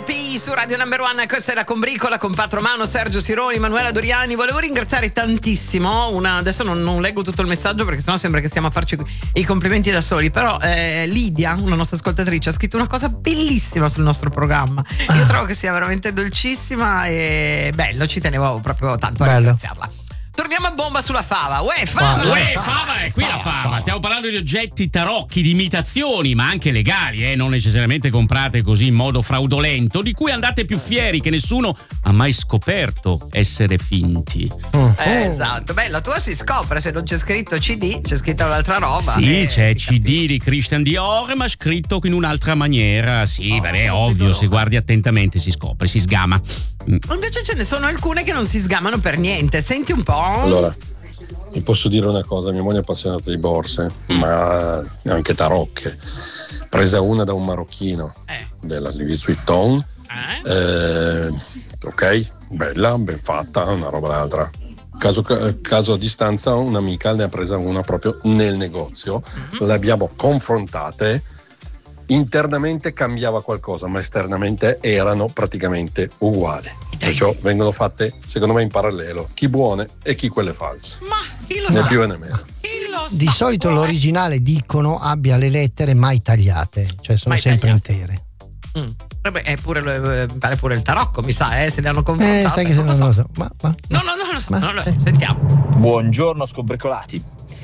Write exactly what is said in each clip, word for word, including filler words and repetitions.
P su Radio Number One, questa è la combricola con Pat Romano, Sergio Sironi, Manuela Doriani. Volevo ringraziare tantissimo una, adesso non, non leggo tutto il messaggio perché sennò sembra che stiamo a farci i complimenti da soli, però eh, Lidia, una nostra ascoltatrice, ha scritto una cosa bellissima sul nostro programma. Io trovo che sia veramente dolcissima e bello, ci tenevo proprio tanto a bello. ringraziarla. Torniamo a bomba sulla fava. Uè, fava! Uè, fava è qui la fava. Stiamo parlando di oggetti tarocchi, di imitazioni, ma anche legali, eh, non necessariamente comprate così in modo fraudolento, di cui andate più fieri che nessuno ha mai scoperto essere finti. Mm. Eh, esatto. Beh, la tua si scopre, se non c'è scritto C D, c'è scritta un'altra roba. Sì, eh, c'è C D di Christian Dior, ma scritto in un'altra maniera. Sì, oh, beh, è ovvio, se guardi attentamente si scopre, si sgama. Mm. Invece ce ne sono alcune che non si sgamano per niente. Senti un po'. Allora, vi posso dire una cosa, mia moglie è appassionata di borse, ma anche tarocche. Presa una da un marocchino eh. della Louis Vuitton, eh? Eh, ok, bella, ben fatta, una roba d'altra. Caso, caso a distanza un'amica ne ha presa una proprio nel negozio, mm-hmm. le abbiamo confrontate, internamente cambiava qualcosa ma esternamente erano praticamente uguali, perciò vengono fatte secondo me in parallelo, chi buone e chi quelle false, ma chi lo né sa? più e né meno. Di solito l'originale dicono abbia le lettere mai tagliate, cioè sono mai sempre tagliate. Intere. Mm. Vabbè, è pure, mi pare pure il tarocco, mi sa, eh, se le hanno confrontate. Eh, sai che se non, non lo so. Ma, ma, no, no, no, non lo so. ma, no, no, eh. Sentiamo. Buongiorno scobricolati.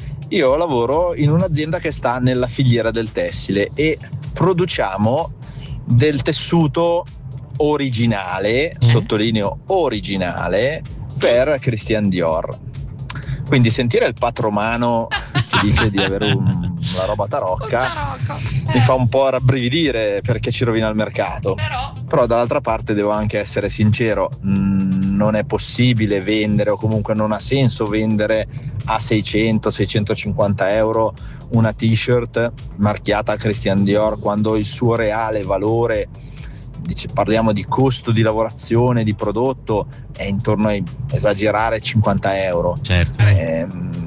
Io lavoro in un'azienda che sta nella filiera del tessile e produciamo del tessuto originale, mm. sottolineo originale, per Christian Dior. Quindi sentire il Pat Romano che dice di avere un, una roba tarocca mi fa un po' rabbrividire perché ci rovina il mercato. Però, Però dall'altra parte devo anche essere sincero, mh, non è possibile vendere o comunque non ha senso vendere a seicento seicentocinquanta euro una t-shirt marchiata Christian Dior quando il suo reale valore, dice, parliamo di costo di lavorazione di prodotto, è intorno a esagerare cinquanta euro. Certo. Ehm,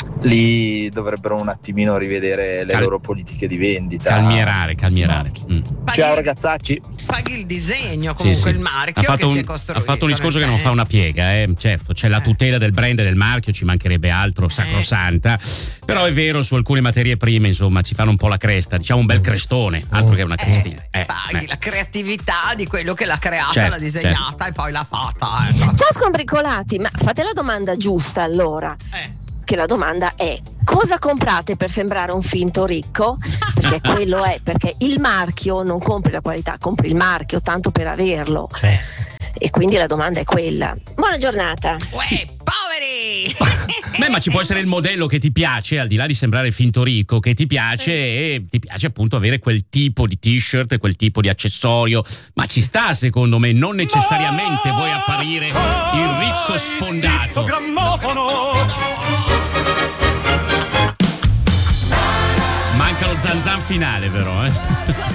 lì dovrebbero un attimino rivedere le Cal- loro politiche di vendita. Calmierare, calmierare. Mm. Ciao ragazzacci. Paghi il disegno, comunque sì, sì. il marchio ha fatto che un, si è costruito. ha fatto un discorso che non fa una piega, eh. Certo, c'è la tutela del brand e del marchio, ci mancherebbe altro, sacrosanta. Però è vero, su alcune materie prime, insomma, ci fanno un po' la cresta, diciamo un bel crestone, altro che una crestina. Eh, Eh, paghi eh. la creatività di quello che l'ha creata, Certo, l'ha disegnata certo. e poi l'ha fatta. Eh. Ciao scombricolati, ma fate la domanda giusta allora. Eh. Che la domanda è: cosa comprate per sembrare un finto ricco? Perché quello è, perché il marchio non compri la qualità, compri il marchio tanto per averlo. Cioè. E quindi la domanda è quella. Buona giornata. Uè, Sì. poveri! Beh, ma ci può essere il modello che ti piace, al di là di sembrare finto ricco, che ti piace e ti piace appunto avere quel tipo di t-shirt, quel tipo di accessorio, ma ci sta secondo me, non necessariamente vuoi apparire il ricco sfondato. Manca lo zanzan finale però, eh.